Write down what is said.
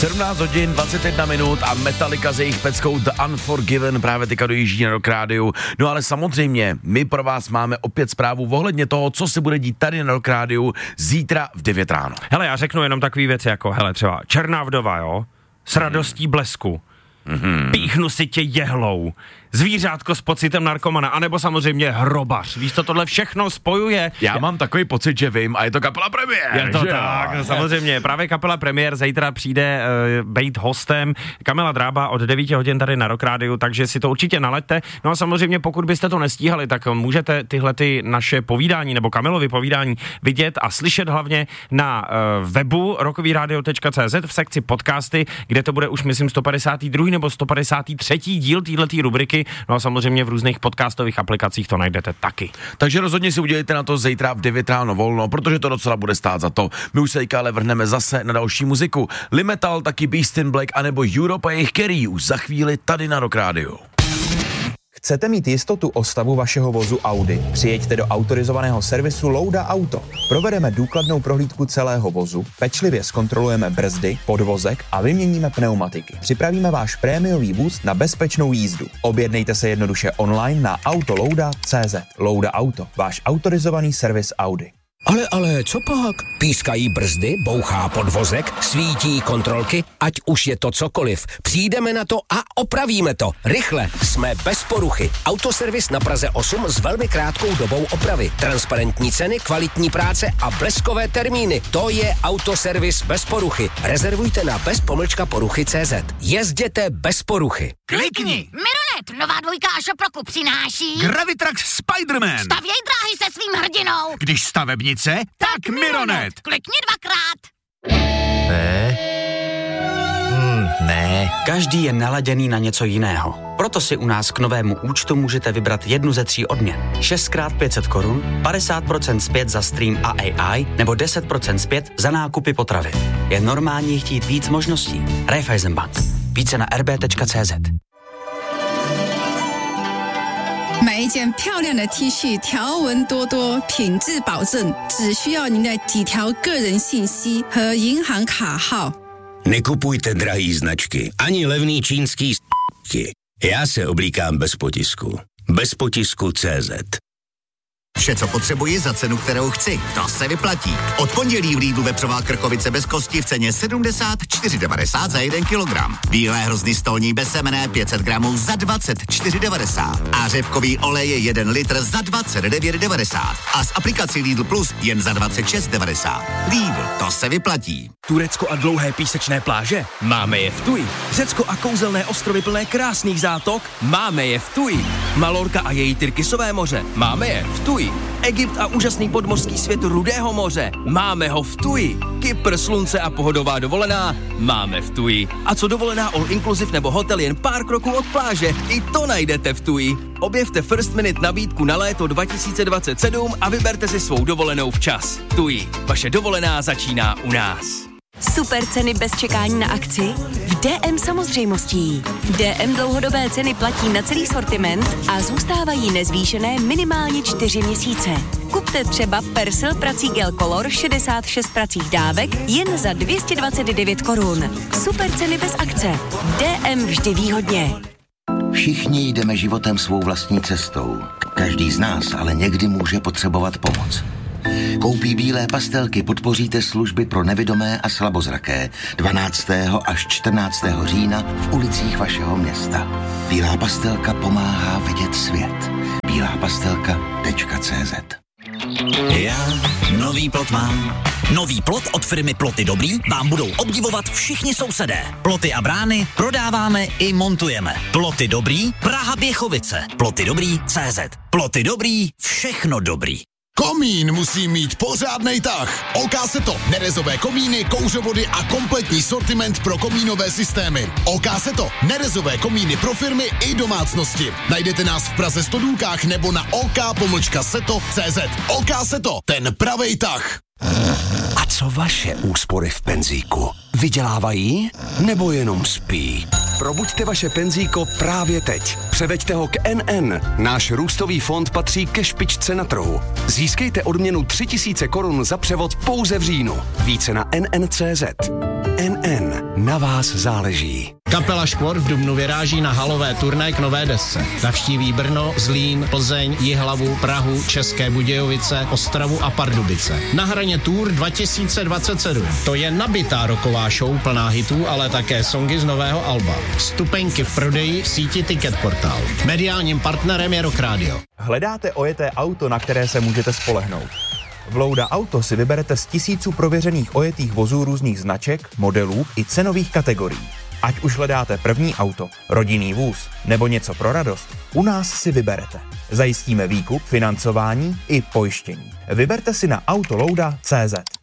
17 hodin, 21 minut a Metallica s jejich peckou The Unforgiven právě teďka dojíždí na Rock Rádiu. No ale samozřejmě, my pro vás máme opět zprávu ohledně toho, co se bude dít tady na Rock Rádiu zítra v 9 ráno. Hele, já řeknu jenom takový věci jako, hele, třeba Černá vdova, jo, s radostí blesku. Píchnu si tě jehlou, zvířátko s pocitem narkomana, anebo samozřejmě hrobař. Víš, co tohle všechno spojuje? Já mám takový pocit, že vím, a je to kapela Premiér. Je to tak, no, samozřejmě. Právě kapela Premiér zítra přijde být hostem. Kamila Drába od 9 hodin tady na Rock Rádiu, takže si to určitě nalaďte. No a samozřejmě, pokud byste to nestíhali, tak můžete tyhle ty naše povídání nebo Kamilovy povídání vidět a slyšet hlavně na webu rockovyradio.cz v sekci podcasty, kde to bude už, myslím, 152. nebo 153. díl této rubriky. No a samozřejmě v různých podcastových aplikacích to najdete taky. Takže rozhodně si udělejte na to zítra v 9 ráno volno, protože to docela bude stát za to. My už se teďka ale vrhneme zase na další muziku. Limetal, taky Beast in Black, anebo Europe a jejich Kerry už za chvíli tady na Rock Rádiu. Chcete mít jistotu o stavu vašeho vozu Audi? Přijeďte do autorizovaného servisu Louda Auto. Provedeme důkladnou prohlídku celého vozu, pečlivě zkontrolujeme brzdy, podvozek a vyměníme pneumatiky. Připravíme váš prémiový vůz na bezpečnou jízdu. Objednejte se jednoduše online na autolouda.cz. Louda Auto, váš autorizovaný servis Audi. Ale, co pak? Pískají brzdy, bouchá podvozek, svítí kontrolky, ať už je to cokoliv. Přijdeme na to a opravíme to. Rychle, jsme bez poruchy. Autoservis na Praze 8 s velmi krátkou dobou opravy. Transparentní ceny, kvalitní práce a bleskové termíny. To je Autoservis bez poruchy. Rezervujte na bez-poruchy.cz. Jezděte bez poruchy. Klikni! Mironet, nová dvojka a šoproku přináší Gravitrax Spider-Man. Stavěj dráhy se svým hrdinou. Když stavebnice, tak Mironet. Klikni 2krát. Ne. Každý je naladěný na něco jiného. Proto si u nás k novému účtu můžete vybrat jednu ze 3 odměn. 6x 500 korun, 50% zpět za stream a AI nebo 10% zpět za nákupy potravy. Je normální chtít víc možností. Raiffeisenbank. Více na rb.cz. 买一件漂亮的 T 恤，条纹多多，品质保证，只需要您的几条个人信息和银行卡号。 Nekupujte drahý značky, ani levný čínský s***ky. Já se oblíkám bez potisku. Bez potisku CZ. Vše, co potřebuji za cenu, kterou chci. To se vyplatí. Od pondělí v Lidlu vepřová krkovice bez kosti v ceně 74,90 za 1 kilogram. Bílé hrozny stolní bez semene 500 gramů za 24,90. A řepkový olej je 1 litr za 29,90. A s aplikací Lidl Plus jen za 26,90. Lidl, to se vyplatí. Turecko a dlouhé písečné pláže? Máme je v Tuji. Řecko a kouzelné ostrovy plné krásných zátok? Máme je v Tuji. Malorka a její Tyrkisové moře? Máme je v Tuji. Egypt a úžasný podmořský svět Rudého moře? Máme ho v Tuji. Kypr, slunce a pohodová dovolená? Máme v Tuji. A co dovolená all inclusive nebo hotel jen pár kroků od pláže? I to najdete v Tuji. Objevte First Minute nabídku na léto 2027 a vyberte si svou dovolenou včas. Tuji. Vaše dovolená začíná u nás. Super ceny bez čekání na akci? V DM samozřejmostí. DM dlouhodobé ceny platí na celý sortiment a zůstávají nezvýšené minimálně 4 měsíce. Kupte třeba Persil prací gel Color 66 pracích dávek jen za 229 korun. Super ceny bez akce. DM vždy výhodně. Všichni jdeme životem svou vlastní cestou. Každý z nás ale někdy může potřebovat pomoc. Koupí bílé pastelky podpoříte služby pro nevidomé a slabozraké 12. až 14. října v ulicích vašeho města. Bílá pastelka pomáhá vidět svět. bílápastelka.cz. Já nový plot mám. Nový plot od firmy Ploty Dobrý vám budou obdivovat všichni sousedé. Ploty a brány prodáváme i montujeme. Ploty Dobrý, Praha Běchovice. Ploty Dobrý, CZ. Ploty Dobrý, všechno dobrý. Komín musí mít pořádnej tah. Okaseto, nerezové komíny, kouřovody a kompletní sortiment pro komínové systémy. Okaseto, nerezové komíny pro firmy i domácnosti. Najdete nás v Praze 100 důlkách nebo na ok-seto.cz. Okaseto, ten pravej tah. A co vaše úspory v penzíku? Vydělávají nebo jenom spí? Probuďte vaše penzíko právě teď. Převeďte ho k NN. Náš růstový fond patří ke špičce na trhu. Získejte odměnu 3000 korun za převod pouze v říjnu. Více na NN.cz. NN. na vás záleží. Kapela Škvor v dubnu vyráží na halové turné k nové desce. Navštíví Brno, Zlín, Plzeň, Jihlavu, Prahu, České Budějovice, Ostravu a Pardubice. Na hraně Tour 2027. To je nabitá rocková show plná hitů, ale také songy z nového alba. Vstupenky v prodeji v síti Ticketportal. Mediálním partnerem je Rock Radio. Hledáte ojeté auto, na které se můžete spolehnout? V Louda Auto si vyberete z tisíců prověřených ojetých vozů různých značek, modelů i cenových kategorií. Ať už hledáte první auto, rodinný vůz nebo něco pro radost, u nás si vyberete. Zajistíme výkup, financování i pojištění. Vyberte si na autolouda.cz.